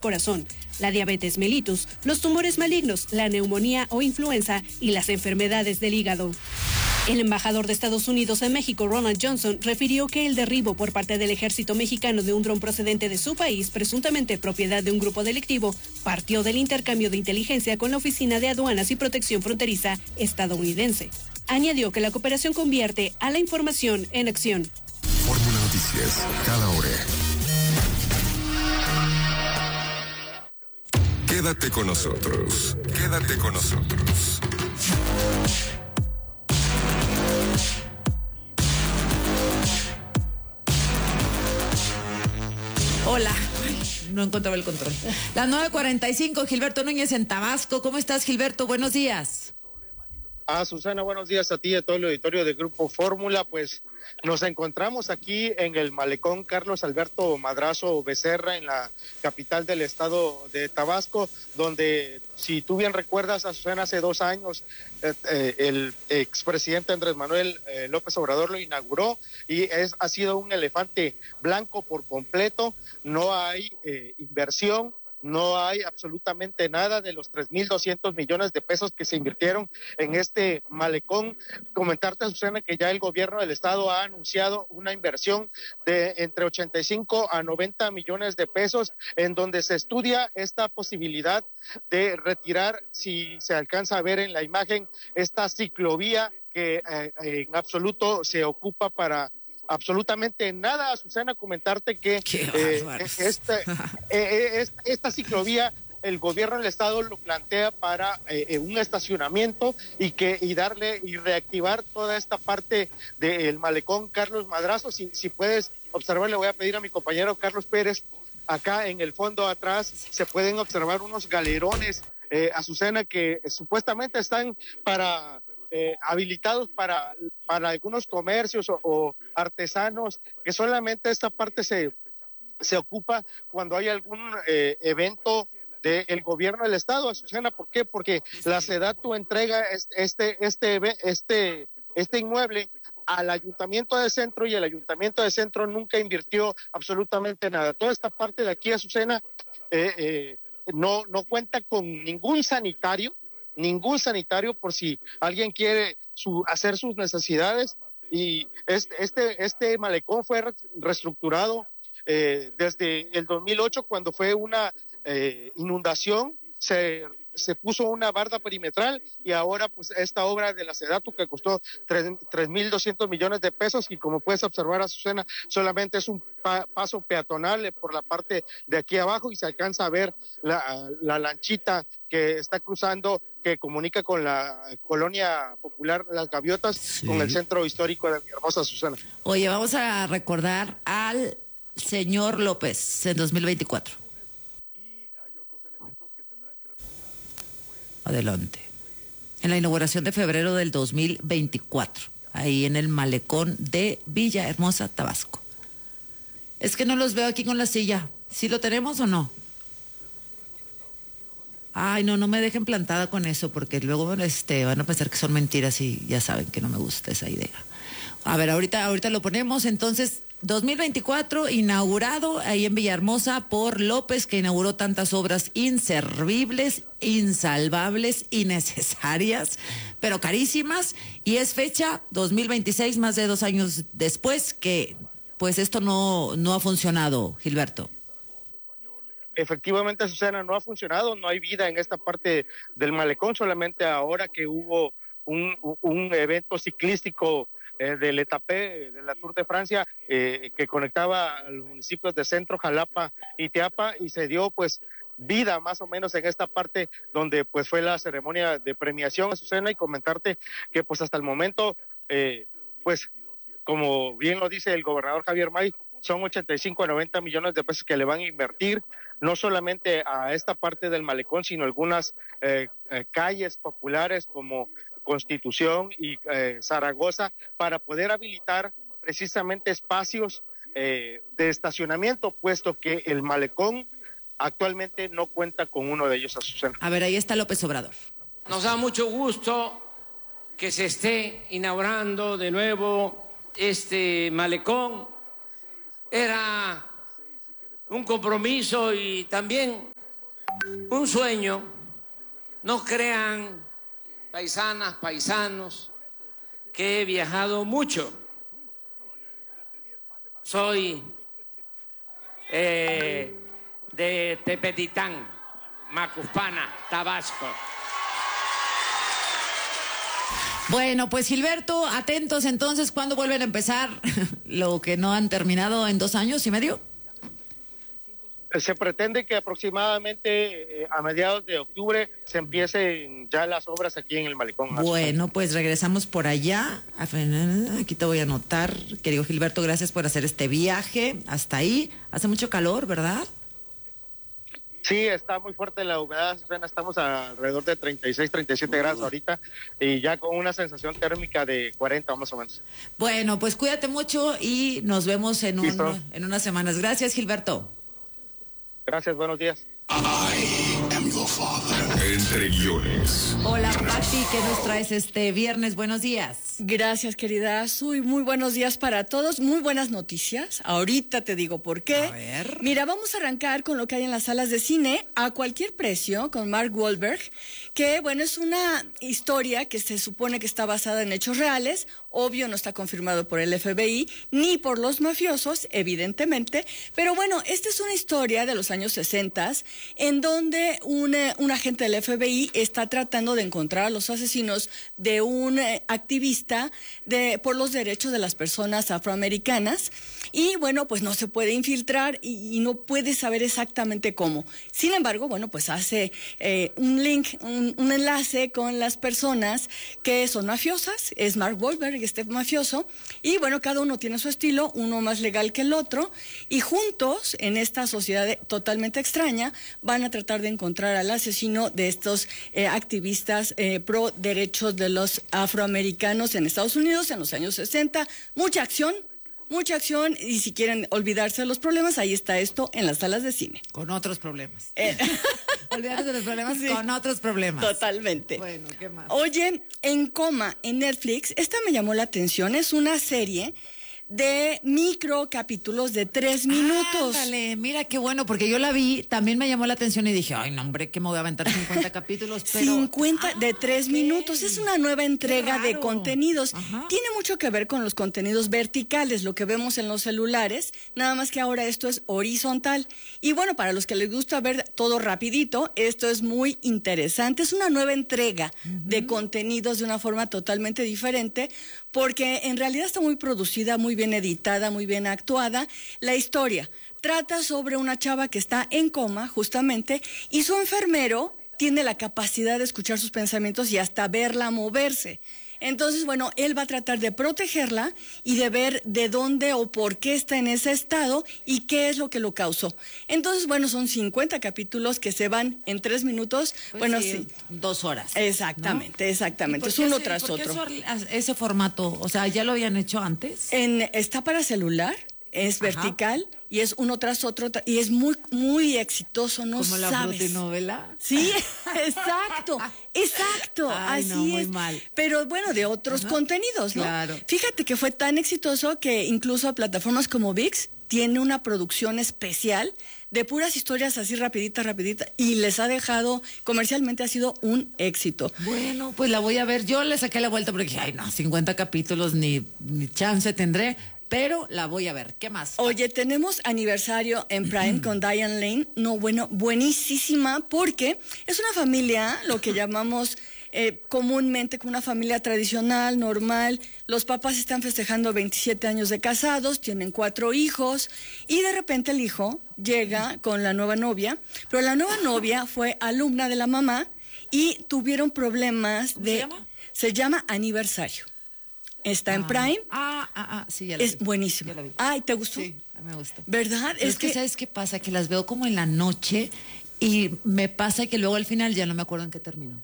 corazón, la diabetes mellitus, los tumores malignos, la neumonía o influenza y las enfermedades del hígado. El embajador de Estados Unidos en México, Ronald Johnson, refirió que el derribo por parte del ejército mexicano de un dron procedente de su país, presuntamente propiedad de un grupo delictivo, partió del intercambio de inteligencia con la Oficina de Aduanas y Protección Fronteriza estadounidense. Añadió que la cooperación convierte a la información en acción. Fórmula Noticias, cada hora. Quédate con nosotros. Quédate con nosotros. Hola. No encontraba el control. Las 9:45, Gilberto Núñez en Tabasco. ¿Cómo estás, Gilberto? Buenos días. Susana, buenos días a ti y a todo el auditorio del Grupo Fórmula. Pues nos encontramos aquí en el malecón Carlos Alberto Madrazo Becerra, en la capital del estado de Tabasco, donde, si tú bien recuerdas, Susana, hace 2 años el expresidente Andrés Manuel López Obrador lo inauguró y ha sido un elefante blanco por completo. No hay inversión. No hay absolutamente nada de los 3,200 millones de pesos que se invirtieron en este malecón. Comentarte, Susana, que ya el gobierno del estado ha anunciado una inversión de entre 85 a 90 millones de pesos, en donde se estudia esta posibilidad de retirar, si se alcanza a ver en la imagen, esta ciclovía que en absoluto se ocupa para absolutamente nada. Susana, comentarte que esta ciclovía, el gobierno del estado lo plantea para un estacionamiento y darle y reactivar toda esta parte del malecón Carlos Madrazo. Si puedes observar, le voy a pedir a mi compañero Carlos Pérez, acá en el fondo atrás se pueden observar unos galerones, Azucena, que supuestamente están habilitados para algunos comercios o artesanos, que solamente esta parte se ocupa cuando hay algún evento del gobierno del estado. Azucena, ¿por qué? Porque la SEDATU entrega este inmueble al Ayuntamiento de Centro, y el Ayuntamiento de Centro nunca invirtió absolutamente nada. Toda esta parte de aquí, Azucena, no cuenta con ningún sanitario por si alguien quiere hacer sus necesidades. Y este malecón fue reestructurado desde el 2008, cuando fue una inundación. Se puso una barda perimetral, y ahora pues esta obra de la SEDATU, que costó 3,200 millones de pesos, y como puedes observar, Azucena, solamente es un paso peatonal por la parte de aquí abajo, y se alcanza a ver la lanchita que está cruzando, que comunica con la colonia popular Las Gaviotas, sí, con el centro histórico de Villahermosa, Susana. Oye, vamos a recordar al señor López en 2024. Adelante. En la inauguración de febrero del 2024, ahí en el malecón de Villahermosa, Tabasco. Es que no los veo aquí con la silla. ¿Sí lo tenemos o no? Ay, no me dejen plantada con eso, porque luego van a pensar que son mentiras, y ya saben que no me gusta esa idea. A ver, ahorita lo ponemos. Entonces, 2024, inaugurado ahí en Villahermosa por López, que inauguró tantas obras inservibles, insalvables, innecesarias, pero carísimas, y es fecha 2026, más de 2 años después, que pues esto no ha funcionado, Gilberto. Efectivamente, Susana, no ha funcionado, no hay vida en esta parte del malecón. Solamente ahora que hubo un evento ciclístico del Etapé, de la Tour de Francia, que conectaba a los municipios de Centro, Jalapa y Teapa, y se dio pues vida más o menos en esta parte donde pues fue la ceremonia de premiación, Azucena. Y comentarte que pues hasta el momento, pues como bien lo dice el gobernador Javier May, son 85 a 90 millones de pesos que le van a invertir, no solamente a esta parte del malecón, sino algunas calles populares como Constitución y Zaragoza, para poder habilitar precisamente espacios de estacionamiento, puesto que el malecón actualmente no cuenta con uno de ellos, Azucena. A ver, ahí está López Obrador. Nos da mucho gusto que se esté inaugurando de nuevo este malecón. Era un compromiso y también un sueño. No crean, paisanas, paisanos, que he viajado mucho. Soy de Tepetitán, Macuspana, Tabasco. Bueno, pues Gilberto, atentos entonces, ¿cuándo vuelven a empezar lo que no han terminado en 2 años y medio? Se pretende que aproximadamente a mediados de octubre se empiecen ya las obras aquí en el Malecón. Bueno, pues regresamos por allá. Aquí te voy a anotar, querido Gilberto, gracias por hacer este viaje hasta ahí. Hace mucho calor, ¿verdad? Sí, está muy fuerte la humedad, Susana, estamos alrededor de 36, 37 grados ahorita y ya con una sensación térmica de 40 más o menos. Bueno, pues cuídate mucho y nos vemos en unas semanas. Gracias, Gilberto. Gracias, buenos días. Entre guiones. Hola, Pati, ¿qué nos traes este viernes? Buenos días. Gracias, querida Azu, y muy buenos días para todos. Muy buenas noticias. Ahorita te digo por qué. A ver. Mira, vamos a arrancar con lo que hay en las salas de cine a cualquier precio con Mark Wahlberg, que, bueno, es una historia que se supone que está basada en hechos reales. Obvio, no está confirmado por el FBI ni por los mafiosos, evidentemente. Pero bueno, esta es una historia de los años 60 en donde un agente del FBI está tratando de encontrar a los asesinos de un activista por los derechos de las personas afroamericanas. Y bueno, pues no se puede infiltrar y no puede saber exactamente cómo. Sin embargo, bueno, pues hace un link, un enlace con las personas que son mafiosas. Es Mark Wahlberg, este mafioso. Y bueno, cada uno tiene su estilo, uno más legal que el otro. Y juntos, en esta sociedad totalmente extraña, van a tratar de encontrar al asesino de estos activistas pro derechos de los afroamericanos en Estados Unidos en los años 60. Mucha acción, y si quieren olvidarse de los problemas, ahí está esto en las salas de cine. Con otros problemas. Olvidarse de los problemas, sí. Con otros problemas. Totalmente. Bueno, ¿qué más? Oye, En Coma, en Netflix, esta me llamó la atención, es una serie de micro capítulos de 3 minutos. Ándale, mira qué bueno, porque yo la vi, también me llamó la atención y dije, ay, no, hombre, que me voy a aventar 50 capítulos, pero... 50 de 3 minutos, es una nueva entrega de contenidos. Ajá. Tiene mucho que ver con los contenidos verticales, lo que vemos en los celulares, nada más que ahora esto es horizontal. Y bueno, para los que les gusta ver todo rapidito, esto es muy interesante, es una nueva entrega de contenidos de una forma totalmente diferente, porque en realidad está muy producida, muy bien editada, muy bien actuada. La historia trata sobre una chava que está en coma, justamente, y su enfermero tiene la capacidad de escuchar sus pensamientos y hasta verla moverse. Entonces, bueno, él va a tratar de protegerla y de ver de dónde o por qué está en ese estado y qué es lo que lo causó. Entonces, bueno, son 50 capítulos que se van en 3 minutos. Pues bueno, sí, 2 horas. Exactamente, ¿no? Exactamente. Es uno tras otro. ¿Por qué ese formato? O sea, ¿ya lo habían hecho antes? Está para celular, es vertical y es uno tras otro y es muy, muy exitoso, ¿no? ¿Como la frutinovela? Sí, exacto. Ay, así no, muy es. mal. Pero bueno, de otros contenidos, ¿no? Claro. Fíjate que fue tan exitoso que incluso plataformas como ViX tiene una producción especial de puras historias así rapiditas, y les ha dejado, comercialmente ha sido un éxito. Bueno, pues la voy a ver. Yo le saqué la vuelta porque dije, ay, no, 50 capítulos ni chance tendré. Pero la voy a ver. ¿Qué más? Oye, tenemos aniversario en Prime con Diane Lane. No, bueno, buenísima, porque es una familia, lo que llamamos comúnmente como una familia tradicional, normal. Los papás están festejando 27 años de casados, tienen 4 hijos, y de repente el hijo llega con la nueva novia, pero la nueva novia fue alumna de la mamá y tuvieron problemas ¿Cómo de... se llama? Se llama Aniversario. Está en Prime. Sí, ya la vi. Es buenísimo. Ya la vi. Ay, ¿te gustó? Sí, me gustó. ¿Verdad? Pero es que, ¿sabes qué pasa? Que las veo como en la noche y me pasa que luego al final ya no me acuerdo en qué terminó.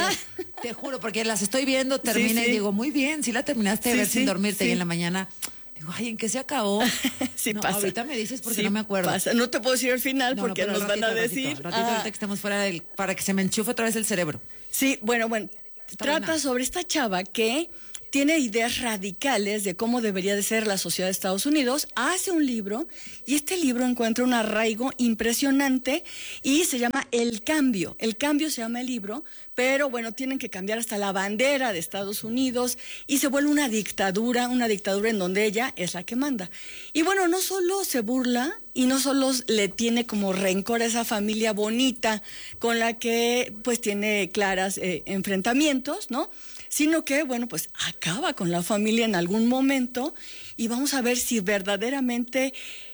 Te juro, porque las estoy viendo, termina Sí. y digo, muy bien, sí la terminaste de ver sin dormirte, y en la mañana digo, ay, ¿en qué se acabó? Sí, no, pasa. ahorita me dices porque Sí, no me acuerdo. pasa. No te puedo decir el final porque pero nos van a decir. Ratito, ahorita que estemos fuera para que se me enchufe otra vez el cerebro. Sí, bueno, Está trata buena. sobre esta chava que tiene ideas radicales de cómo debería de ser la sociedad de Estados Unidos, hace un libro y este libro encuentra un arraigo impresionante y se llama El Cambio. El Cambio se llama el libro, pero bueno, tienen que cambiar hasta la bandera de Estados Unidos y se vuelve una dictadura en donde ella es la que manda. Y bueno, no solo se burla y no solo le tiene como rencor a esa familia bonita con la que pues tiene claras enfrentamientos, ¿no? Sino que, bueno, pues acaba con la familia en algún momento y vamos a ver si verdaderamente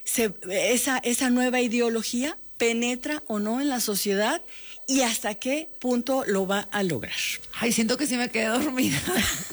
esa nueva ideología penetra o no en la sociedad y hasta qué punto lo va a lograr. Ay, siento que sí me quedé dormida.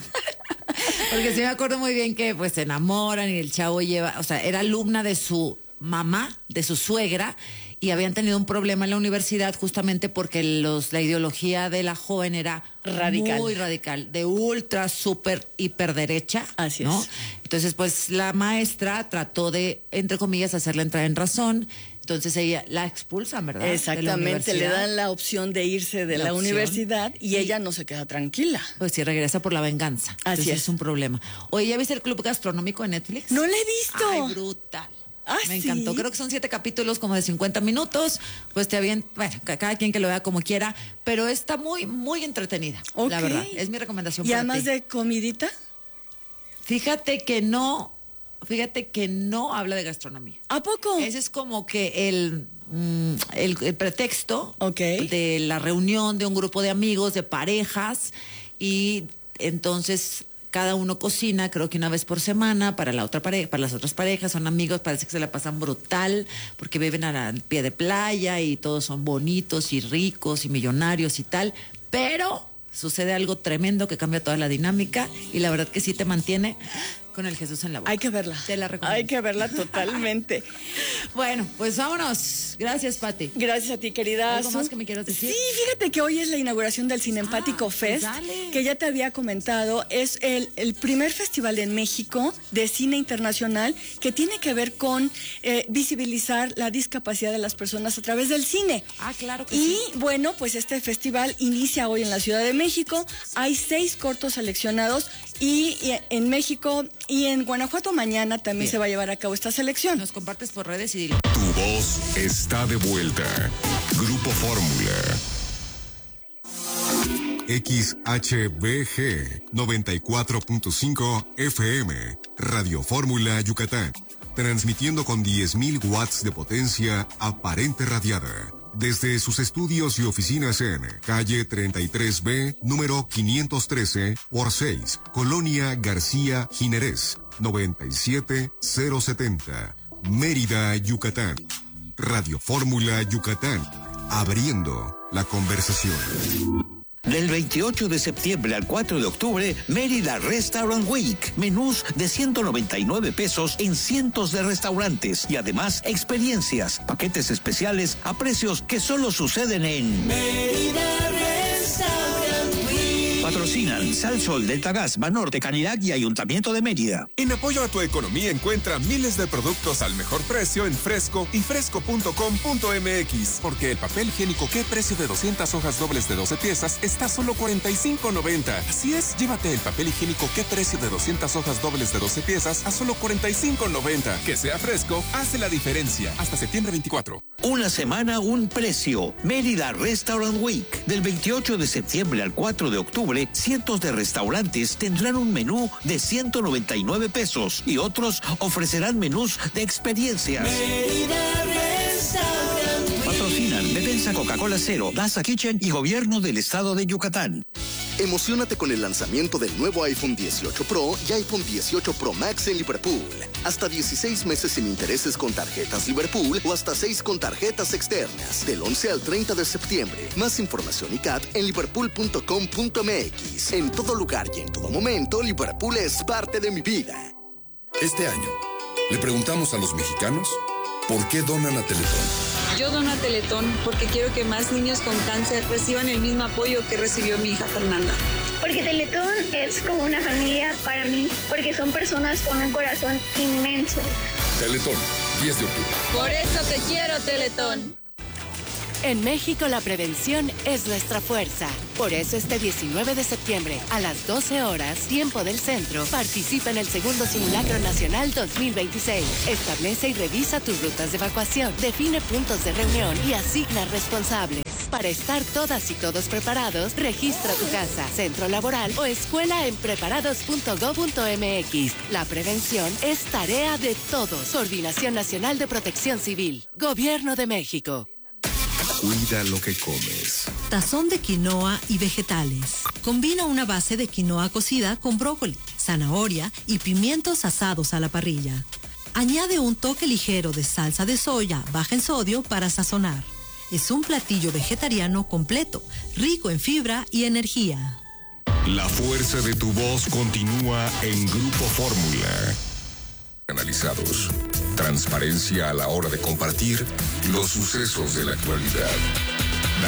Porque sí me acuerdo muy bien que pues se enamoran y el chavo era alumna de su mamá, de su suegra, y habían tenido un problema en la universidad justamente porque la ideología de la joven era radical, muy radical, de ultra, súper, hiper derecha. Así ¿no? es. Entonces, pues la maestra trató de, entre comillas, hacerla entrar en razón. Entonces ella la expulsan, ¿verdad? Exactamente, le dan la opción de irse de la universidad y ella no se queda tranquila. Pues sí, regresa por la venganza. Así Entonces es un problema. Oye, ¿ya viste el Club Gastronómico de Netflix? No la he visto. Ay, brutal. Me ¿sí? encantó. Creo que son 7 capítulos como de 50 minutos. Pues bueno, cada quien que lo vea como quiera, pero está muy, muy entretenida. Okay. La verdad, es mi recomendación. ¿Y para además ti. de comidita? Fíjate que no habla de gastronomía. ¿A poco? Ese es como que el pretexto Okay. de la reunión de un grupo de amigos, de parejas, y entonces cada uno cocina, creo que una vez por semana para la otra pareja, para las otras parejas, son amigos, parece que se la pasan brutal porque viven al pie de playa y todos son bonitos y ricos y millonarios y tal, pero sucede algo tremendo que cambia toda la dinámica y la verdad que sí te mantiene con el Jesús en la boca. Hay que verla. Te la recomiendo. Hay que verla totalmente. Bueno, pues vámonos. Gracias, Pati. Gracias a ti, querida. ¿Algo más que me quieras decir? Sí, fíjate que hoy es la inauguración del Cinempático pues Fest, dale. que ya te había comentado. Es el primer festival en México de cine internacional que tiene que ver con visibilizar la discapacidad de las personas a través del cine. Ah, claro que y sí. bueno, pues este festival inicia hoy en la Ciudad de México. Hay 6 cortos seleccionados y en México y en Guanajuato mañana también Bien. se va a llevar a cabo esta selección. Nos compartes por redes y dilo. Tu voz está de vuelta. Grupo Fórmula. XHBG 94.5 FM. Radio Fórmula Yucatán. Transmitiendo con 10.000 watts de potencia aparente radiada. Desde sus estudios y oficinas en calle 33B, número 513 por 6, Colonia García Jiménez, 97070, Mérida, Yucatán. Radio Fórmula Yucatán, abriendo la conversación. Del 28 de septiembre al 4 de octubre, Mérida Restaurant Week. Menús de 199 pesos en cientos de restaurantes y además experiencias, paquetes especiales a precios que solo suceden en Mérida Restaurant Week. Patrocinan Sal Sol, Delta Gas, Banorte, Canirac y Ayuntamiento de Mérida. En apoyo a tu economía encuentra miles de productos al mejor precio en Fresco y fresco.com.mx. Porque el papel higiénico ¿Qué precio de 200 hojas dobles de 12 piezas está solo $45.90? Así es, llévate el papel higiénico ¿Qué precio de 200 hojas dobles de 12 piezas a solo $45.90? Que sea Fresco, hace la diferencia. Hasta septiembre 24. Una semana, un precio. Mérida Restaurant Week. Del 28 de septiembre al 4 de octubre, cientos de restaurantes tendrán un menú de 199 pesos y otros ofrecerán menús de experiencias. Mérida Restaurant Week. Patrocinan Defensa Coca-Cola Cero, Daza Kitchen y Gobierno del Estado de Yucatán. Emociónate con el lanzamiento del nuevo iPhone 18 Pro y iPhone 18 Pro Max en Liverpool. Hasta 16 meses sin intereses con tarjetas Liverpool o hasta 6 con tarjetas externas. Del 11 al 30 de septiembre. Más información y CAT en liverpool.com.mx. En todo lugar y en todo momento, Liverpool es parte de mi vida. Este año, le preguntamos a los mexicanos por qué donan a Teletón. Yo dono a Teletón porque quiero que más niños con cáncer reciban el mismo apoyo que recibió mi hija Fernanda. Porque Teletón es como una familia para mí, porque son personas con un corazón inmenso. Teletón, 10 de octubre. Por eso te quiero, Teletón. En México la prevención es nuestra fuerza. Por eso este 19 de septiembre a las 12 horas, tiempo del centro, participa en el segundo Simulacro Nacional 2026. Establece y revisa tus rutas de evacuación, define puntos de reunión y asigna responsables. Para estar todas y todos preparados, registra tu casa, centro laboral o escuela en preparados.go.mx. La prevención es tarea de todos. Coordinación Nacional de Protección Civil. Gobierno de México. Cuida lo que comes. Tazón de quinoa y vegetales. Combina una base de quinoa cocida con brócoli, zanahoria y pimientos asados a la parrilla. Añade un toque ligero de salsa de soya baja en sodio para sazonar. Es un platillo vegetariano completo, rico en fibra y energía. La fuerza de tu voz continúa en Grupo Fórmula. Analizados. Transparencia a la hora de compartir los sucesos de la actualidad.